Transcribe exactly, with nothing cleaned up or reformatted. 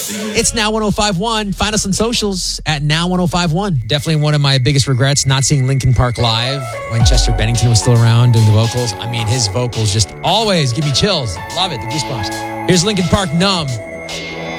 It's Now one oh five one. Find us on socials at Now one oh five one. Definitely one of my biggest regrets, not seeing Linkin Park live when Chester Bennington was still around doing the vocals. I mean, his vocals just always give me chills. Love it, the goosebumps. Here's Linkin Park, Numb.